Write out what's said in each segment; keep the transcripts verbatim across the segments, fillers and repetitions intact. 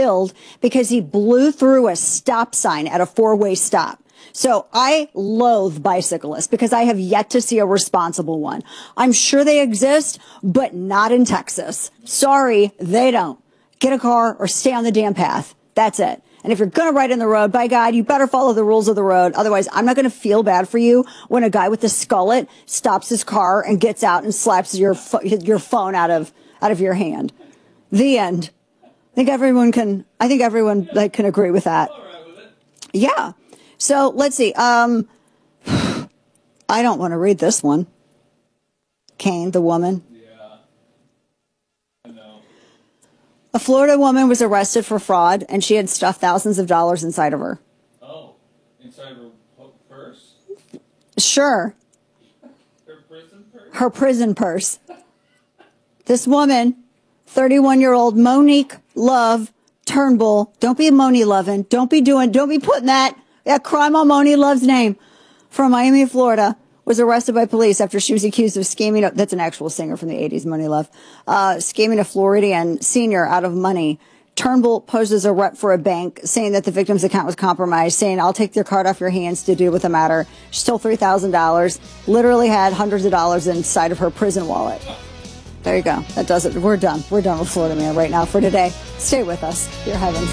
killed because he blew through a stop sign at a four-way stop. So I loathe bicyclists because I have yet to see a responsible one. I'm sure they exist, but not in Texas. Sorry, they don't. Get a car or stay on the damn path. That's it. And if you're going to ride in the road, by God, you better follow the rules of the road. Otherwise, I'm not going to feel bad for you when a guy with a skullet stops his car and gets out and slaps your your phone out of out of your hand. The end. I think everyone can. I think everyone like can agree with that. Yeah. So let's see. Um, I don't want to read this one. Kane, the woman. Yeah. I know. A Florida woman was arrested for fraud, and she had stuffed thousands of dollars inside of her. Oh, inside her purse? Sure. Her prison purse? Her prison purse. This woman, thirty-one-year-old Monique Love Turnbull. Don't be Moni loving. Don't be doing. Don't be putting that that crime on Moni Love's name. From Miami, Florida, was arrested by police after she was accused of scamming. A, that's an actual singer from the eighties, Moni Love. Uh, scamming a Floridian senior out of money. Turnbull posed as a rep for a bank, saying that the victim's account was compromised, saying, I'll take your card off your hands to deal with the matter. She stole three thousand dollars, literally had hundreds of dollars inside of her prison wallet. There you go. That does it. We're done. We're done with Florida Man right now for today. Stay with us. Dear heavens.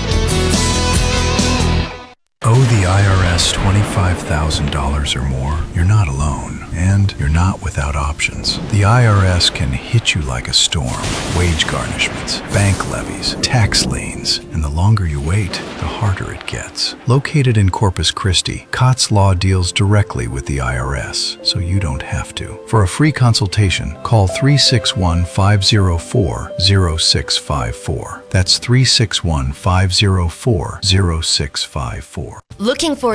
Owe the I R S twenty-five thousand dollars or more? You're not alone, and you're not without options. The I R S can hit you like a storm. Wage garnishments, bank levies, tax liens, and the longer you wait, the harder it gets. Located in Corpus Christi, Cots Law deals directly with the I R S, so you don't have to. For a free consultation, call three six one, five zero four, zero six five four. That's three six one, five zero four, zero six five four. Looking for